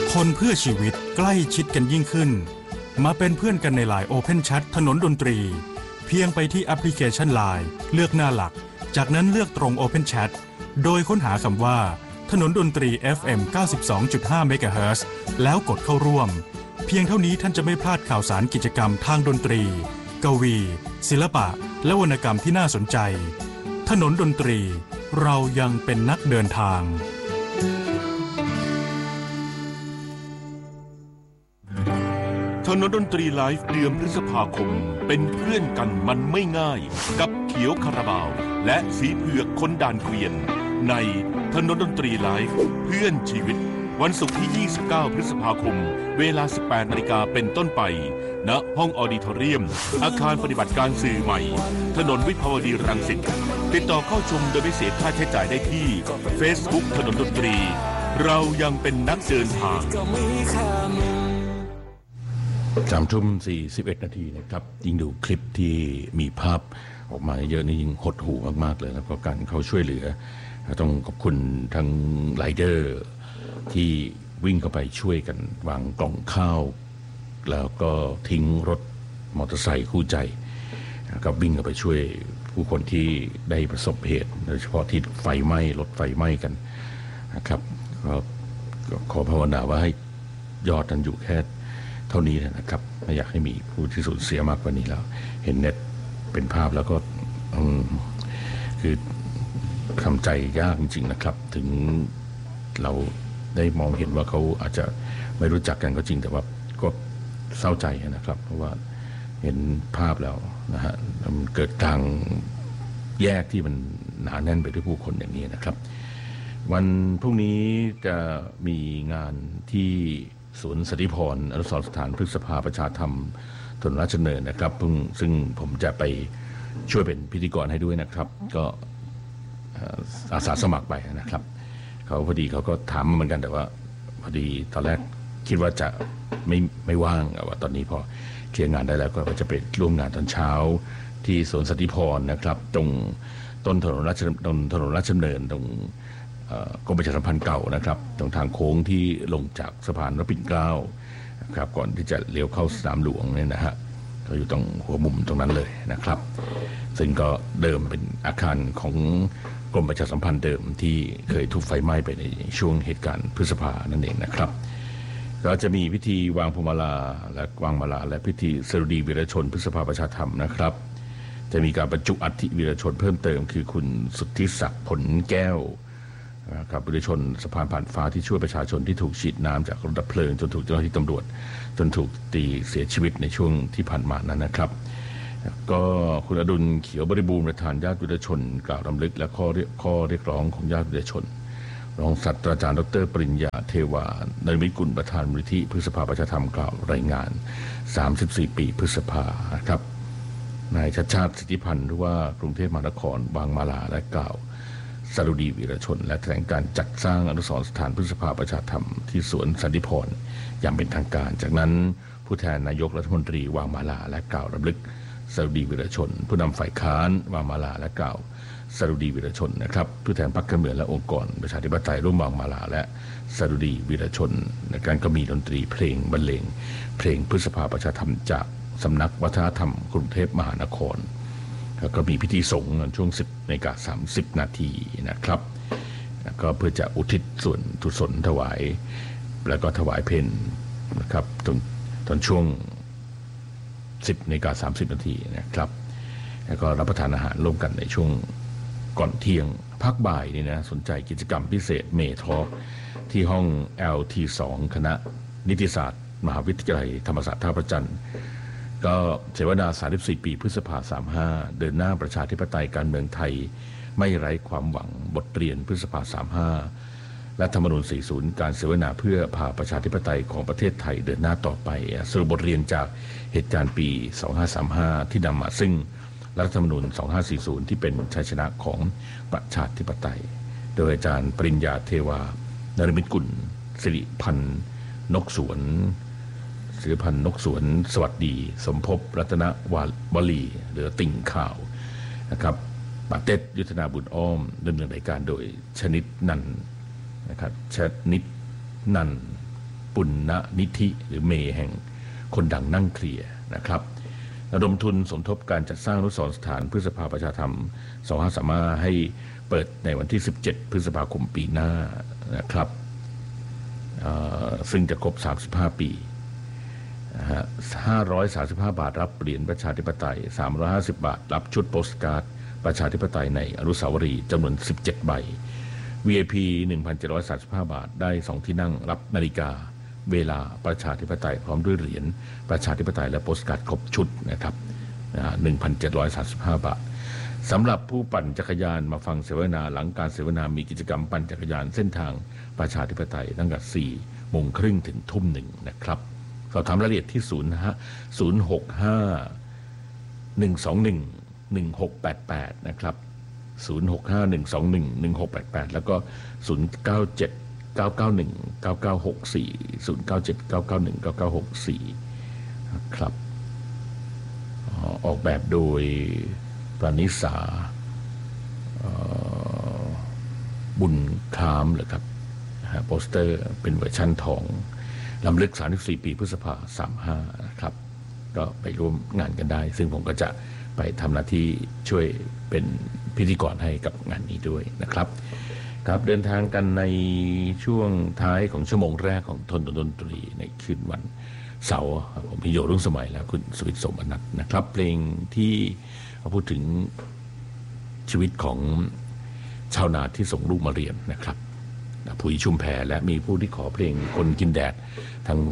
คนเพื่อชีวิตใกล้ชิดกันยิ่งขึ้นมาเป็นเพื่อนกันในไลน์ Open Chat ถนนดนตรีเพียงไปที่แอปพลิเคชัน LINE เลือกหน้าหลักจากนั้นเลือกตรง Open Chat โดยค้นหาคำว่าถนนดนตรี FM 92.5 เมกะเฮิรตซ์แล้วกดเข้าร่วมเพียงเท่านี้ท่านจะไม่พลาดข่าวสารกิจกรรมทางดนตรีกวีศิลปะและวรรณกรรมที่น่าสนใจถนนดนตรีเรายังเป็นนักเดินทางถนนดนตรีไลฟ์เดือนพฤษภาคมเป็นเพื่อนกันมันไม่ง่ายกับเขียวคาราบาวและสีเผือกคนด่านเกวียนในถนนดนตรีไลฟ์เพื่อนชีวิตวันศุกร์ที่ 29 พฤษภาคมเวลา 18 นาฬิกาเป็นต้นไปณห้องออดิทอเรียมอาคารปฏิบัติการสื่อใหม่ถนนวิภาวดีรังสิตติดต่อเข้าชมโดยไม่เสียค่าใช้จ่ายได้ที่ Facebook ถนนดนตรีเรายังเป็นนักเดินทาง 3:41 นาทีนะครับยิ่งดูคลิปที่มีภาพออกมาเยอะนี่ยิ่งหดหู่มากๆเลยแล้วก็การเขาช่วยเหลือต้องขอบคุณทั้งไรเดอร์ที่วิ่งเข้าไปช่วยกันวางกล่องข้าวแล้วก็ทิ้งรถมอเตอร์ไซค์คู่ใจก็วิ่งเข้าไปช่วยผู้คนที่ได้ประสบเหตุโดยเฉพาะที่ไฟไหม้รถไฟไหม้กันนะครับก็ขอภาวนาว่าให้ยอดนั้นอยู่แค่เท่านี้นะครับไม่อยากให้มีผู้ที่สูญเสียมากกว่านี้แล้วเห็นเน็ตเป็นภาพแล้วก็คือทำใจยากจริงๆนะครับถึงเราได้มองเห็นว่าเขาอาจจะไม่รู้จักกันก็จริงแต่ว่าก็เศร้าใจนะครับเพราะว่าเห็นภาพแล้วนะฮะมันเกิดทางแยกที่มันหนาแน่นไปด้วยผู้คนอย่างนี้นะครับวันพรุ่งนี้จะมีงานที่สวนสันติพรอนุสรณ์สถานพฤกษภาประชาธรรมถนนราชดำเนินนะครับซึ่งผมจะไปช่วยเป็นพิธีกรให้ด้วยนะครับก็อาสาสมัครไปนะครับเขาพอดีเขาก็ถามมาเหมือนกันแต่ว่าพอดีตอนแรกคิดว่าจะไม่ว่างว่าตอนนี้พอเคลียร์งานได้แล้วก็จะไปร่วมงานตอนเช้าที่สวนสันติพรนะครับตรงต้นถนนราชดำเนินตรงกรมประชาสัมพันธ์เก่านะครับตรงทางโค้งที่ลงจากสะพานพระปิ่นเกล้าครับก่อนที่จะเลี้ยวเข้าสนามหลวงเนี่ยนะฮะก็อยู่ตรงหัวมุมตรงนั้นเลยนะครับซึ่งก็เดิมเป็นอาคารของกรมประชาสัมพันธ์เดิมที่เคยถูกไฟไหม้ไปในช่วงเหตุการณ์พฤษภานั่นเองนะครับก็จะมีพิธีวางพวงมาลาและพิธีสดุดีวีรชนพฤษภาประชาธรรมนะครับจะมีการบรรจุอัฐิวีรชนเพิ่มเติมคือคุณสุทธิศักดิ์ผลแก้วครับวีรชนสะพานผ่านฟ้าที่ช่วยประชาชนที่ถูกฉีดน้ำจากรถดับเพลิงจนถูกเจ้าหน้าที่ตำรวจจนถูกตีเสียชีวิตในช่วงที่ผ่านมานั้นนะครับก็คุณอดุลเขียวบริบูรณ์ประธานญาติวีรชนกล่าวรำลึกและข้อเรียกร้องของญาติวีรชนรองศาสตราจารย์ดร.ปริญญาเทวานฤมิตกุลประธานมูลนิธิพฤษภาประชาธรรมกล่าวรายงาน34ปีพฤษภาครับนายชัชชาติสิทธิพันธ์หรือว่ากรุงเทพมหานครวางมาลาและกล่าวสดุดีวีรชนและแถลงการจัดสร้างอนุสรณ์สถานพฤษภาประชาธรรมที่สวนสันติพรอย่างเป็นทางการจากนั้นผู้แทนนายกรัฐมนตรีวางมาลาและกล่าวรำลึกสดุดีวีรชนผู้นำฝ่ายค้านวางมาลาและกล่าวสดุดีวีรชนนะครับผู้แทนพรรคการเมืองและองค์กรประชาธิปไตยร่วมวางมาลาและสดุดีวีรชนในการก็มีดนตรีเพลงบรรเลงเพลงพฤษภาประชาธรรมจากสำนักวัฒนธรรมกรุงเทพมหานครแล้วก็มีพิธีสงฆ์ช่วง 10:30 นาทีนะครับแล้วก็เพื่อจะอุทิศส่วนกุศลถวายแล้วก็ถวายเพลนะครับตอนช่วง 10:30 นาทีนะครับแล้วก็รับประทานอาหารร่วมกันในช่วงก่อนเที่ยงพักบ่ายนี่นะสนใจกิจกรรมพิเศษเมทอล์กที่ห้อง LT2 คณะนิติศาสตร์มหาวิทยาลัยธรรมศาสตร์ท่าพระจันทร์ก็เสวนา34ปีพฤษภา35เดินหน้าประชาธิปไตยการเมืองไทยไม่ไร้ความหวังบทเรียนพฤษภา35และธรรมนูญ40การเสวนาเพื่อพาประชาธิปไตยของประเทศไทยเดินหน้าต่อไปสรุปบทเรียนจากเหตุการณ์ปี2535ที่นำมาซึ่งรัฐธรรมนูญ2540ที่เป็นชัยชนะของประชาธิปไตยโดยอาจารย์ปริญญาเทวานฤมิตกุลสิริพันธ์นกสวนสวัสดีสมภพรัตนวลีหรือติ่งข่าวนะครับปาเต็ดยุทธนาบุญอ้อมดำเนินรายการโดยชนิดนันนะครับชนิดนันปุณณนิธิหรือเมแห่งคนดังนั่งเคลียร์นะครับระดมทุนสมทบการจัดสร้างอนุสรณ์สถานพฤษภาประชาธรรม2535ให้เปิดในวันที่17พฤษภาคมปีหน้านะครับซึ่งจะครบ35 ปี535 บาทรับเหรียญประชาธิปไตย350 บาทรับชุดโปสการ์ดประชาธิปไตยในอนุสาวรีย์จำนวน17 ใบ VIP 1,735 บาทได้2ที่นั่งรับนาฬิกาเวลาประชาธิปไตยพร้อมด้วยเหรียญประชาธิปไตยและโปสการ์ดครบชุดนะครับ1,735 บาทสำหรับผู้ปั่นจักรยานมาฟังเสวนาหลังการเสวนามีกิจกรรมปั่นจักรยานเส้นทางประชาธิปไตยตั้งแต่4 โมงครึ่งถึงทุ่มหนึ่งนะครับสอบถามรายละเอียดที่065-121-1688นะครับ065-121-1688แล้วก็097-991-9964 097-991-9964ครับออกแบบโดยปราณิสาบุญครามเหรอครับโปสเตอร์เป็นเวอร์ชั่นทองลำลึก34 ปีพฤษภา35นะครับก็ไปร่วมงานกันได้ซึ่งผมก็จะไปทำหน้าที่ช่วยเป็นพิธีกรให้กับงานนี้ด้วยนะครับครับเดินทางกันในช่วงท้ายของชั่วโมงแรกของทนดนตรีในคืนวันเสาร์ผมพิโยรุ่งสมัยและคุณสวิทย์สมนัสนะครับเพลงที่พูดถึงชีวิตของชาวนาที่ส่งลูกมาเรียนนะครับผู้ชุมแพและมีผู้ที่ขอเพลงคนกินแดดทาง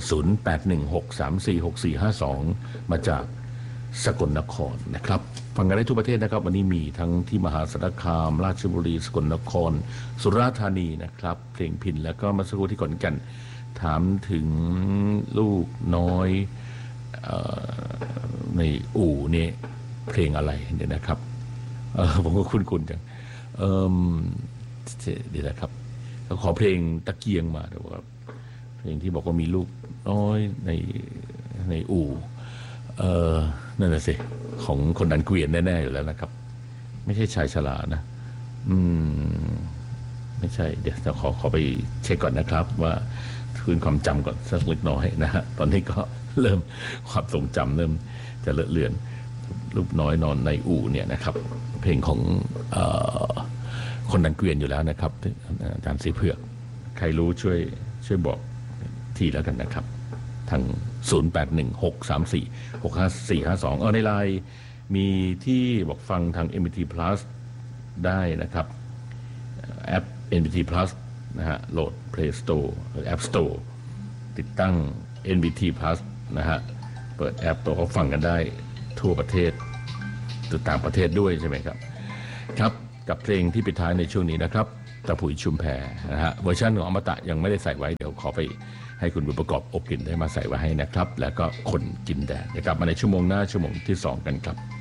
0816346452มาจากสกลนครนะครับฟังกันได้ทุกประเทศนะครับวันนี้มีทั้งที่มหาสารคามราชบุรีสกลนครสุราษฎร์ธานีนะครับเพลงพิณแล้วก็มาสักครู่ที่ขอนแก่นถามถึงลูกน้อยในอู่เนี่ยเพลงอะไรเนี่ยนะครับผมก็คุ้นๆจังเดี๋ยวนะครับเขาขอเพลงตะเกียงมาแต่ว่าเพลงที่บอกว่ามีลูกน้อยในอู่นั่นแหละสิของคนดันเกวียนแน่ๆอยู่แล้วนะครับไม่ใช่ชายชรานะไม่ใช่เดี๋ยวจะขอไปเช็คก่อนนะครับว่าคืนความจำก่อนสักเล็กน้อยนะฮะตอนนี้ก็เริ่มความทรงจำเริ่มจะเลอะเลือนลูกน้อยนอนในอู่เนี่ยนะครับเพลงของคนดันเกวียนอยู่แล้วนะครับอาจารย์สีเผือกใครรู้ช่วยบอกทีแล้วกันนะครับทาง0816346552ในไลน์มีที่บอกฟังทาง MBT Plus ได้นะครับแอป MBT Plus นะฮะโหลด Play Store หรือ App Store ติดตั้ง MBT Plus นะฮะเปิดแอปตัวเขาฟังกันได้ทั่วประเทศต่างประเทศด้วยใช่ไหมครับครับกับเพลงที่ปิดท้ายในช่วงนี้นะครับตะผุยชุมแพนะฮะเวอร์ชันของอมตะยังไม่ได้ใส่ไว้เดี๋ยวขอไปให้คุณบุญประกอบอบกลิ่นได้มาใส่ไว้ให้นะครับแล้วก็คนกินแดดจะกลับมาในชั่วโมงหน้าชั่วโมงที่2กันครับ